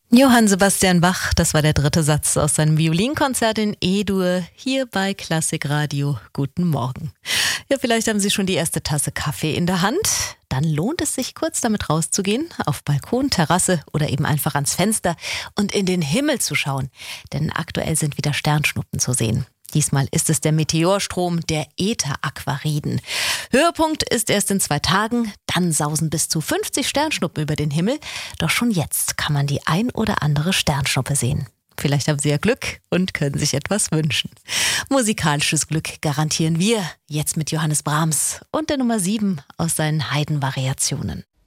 Johann Sebastian Bach, das war der dritte Satz aus seinem Violinkonzert in E-Dur hier bei Klassikradio. Guten Morgen. Ja, vielleicht haben Sie schon die erste Tasse Kaffee in der Hand. Dann lohnt es sich, kurz damit rauszugehen, auf Balkon, Terrasse oder eben einfach ans Fenster und in den Himmel zu schauen. Denn aktuell sind wieder Sternschnuppen zu sehen. Diesmal ist es der Meteorstrom der Äther-Aquariden. Höhepunkt ist erst in 2 Tagen, dann sausen bis zu 50 Sternschnuppen über den Himmel. Doch schon jetzt kann man die ein oder andere Sternschnuppe sehen. Vielleicht haben Sie ja Glück und können sich etwas wünschen. Musikalisches Glück garantieren wir jetzt mit Johannes Brahms und der Nummer 7 aus seinen Haydn-Variationen.